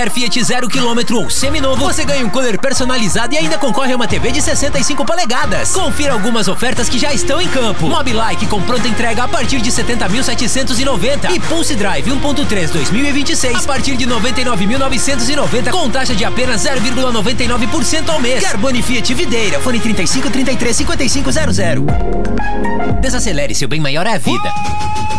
Fiat 0 km ou seminovo, você ganha um cooler personalizado e ainda concorre a uma TV de 65 polegadas. Confira algumas ofertas que já estão em campo. Mobilike com pronta entrega a partir de 70.790 e Pulse Drive 1.3 2026 a partir de 99.990 com taxa de apenas 0,99% ao mês. Carbone Fiat Videira, fone 35 33 55 00. Desacelere, seu bem maior é a vida.